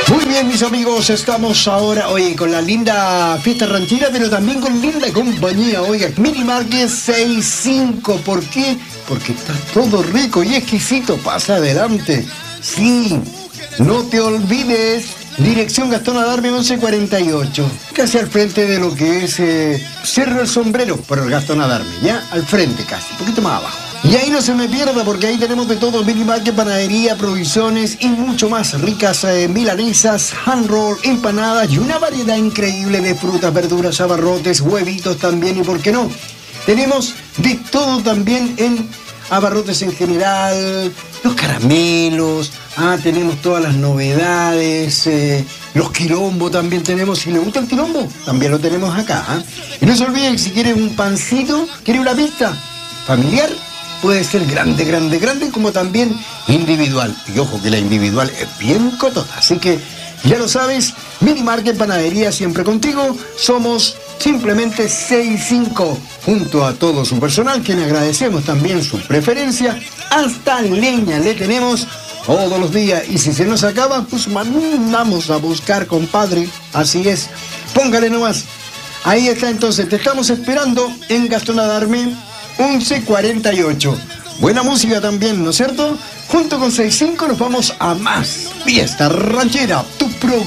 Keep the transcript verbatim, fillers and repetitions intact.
Muy bien, mis amigos, estamos ahora, oye, con la linda fiesta ranchera, pero también con linda compañía, oiga, Mini Market sesenta y cinco, ¿por qué? Porque está todo rico y exquisito, pasa adelante, sí, no te olvides, dirección Gastón Adarve once cuarenta y ocho, casi al frente de lo que es eh, Cerro El Sombrero, por el Gastón Adarve, ya, al frente casi, un poquito más abajo. Y ahí no se me pierda porque ahí tenemos de todo, mini market, panadería, provisiones y mucho más. Ricas eh, milanesas, hand roll, empanadas y una variedad increíble de frutas, verduras, abarrotes, huevitos también y por qué no. Tenemos de todo también en abarrotes en general, los caramelos, ah, tenemos todas las novedades, eh, los quilombos también tenemos. Si le gusta el quilombo, también lo tenemos acá. ¿eh? Y no se olviden, si quieren un pancito, quiere una pista familiar, puede ser grande, grande, grande, como también individual. Y ojo que la individual es bien cotota. Así que ya lo sabes, Mini Market Panadería siempre contigo. Somos simplemente sesenta y cinco. Junto a todo su personal, quien agradecemos también su preferencia. Hasta leña le tenemos todos los días. Y si se nos acaba, pues mandamos a buscar, compadre. Así es. Póngale nomás. Ahí está entonces. Te estamos esperando en Gastón Adarve once cuarenta y ocho. Buena música también, ¿no es cierto? Junto con sesenta y cinco nos vamos a más fiesta ranchera, tu programa.